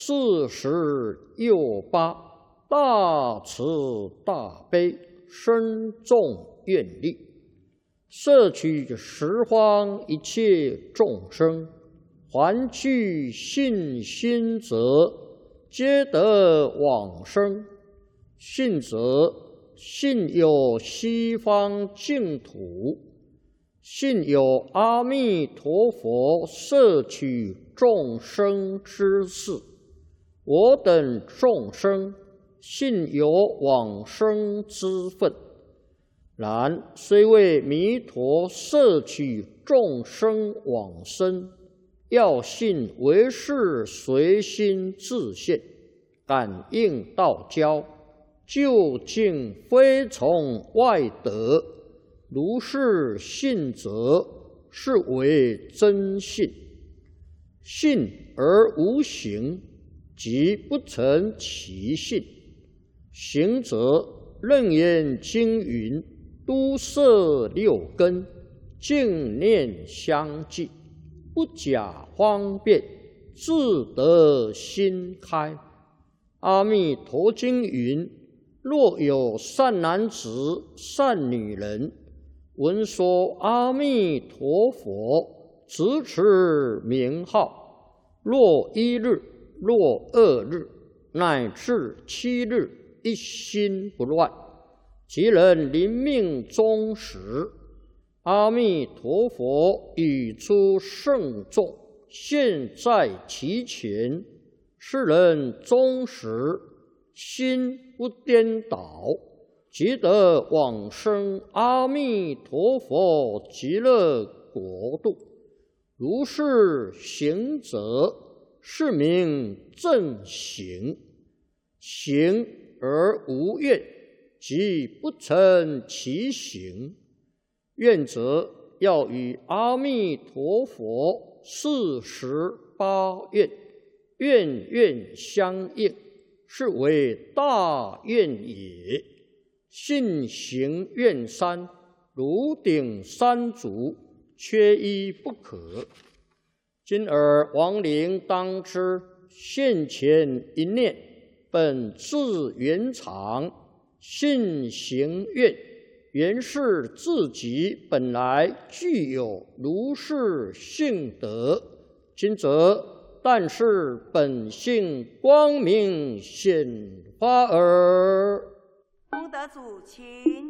46+8，大慈大悲，深重愿力，摄取十方一切众生，还具信心者，皆得往生。信者，信有西方净土，信有阿弥陀佛摄取众生之事。我等众生信有往生之分，然虽为弥陀摄取众生往生，要信唯是随心自现，感应道交，究竟非从外得。如是信者，是为真信。信而无行，即不成其信。行者，楞严经云：都摄六根，净念相继，不假方便，自得心开。阿弥陀经云：若有善男子、善女人，闻说阿弥陀佛，直持名号，若1日，若2日，乃至7日，一心不乱，即能临命终时，阿弥陀佛语出圣众，现在其前，是人终时心不颠倒，即得往生阿弥陀佛极乐国度。如是行者，是名正行。行而无愿，即不成其行。愿者，要与阿弥陀佛48愿，愿愿相应，是为大愿也。信行愿三，如顶三足，缺一不可。今尔亡灵当知，现前一念，本自圆常，信行愿，原是自己本来具有如是性德。今则但是本性光明显发耳。 功德主，请。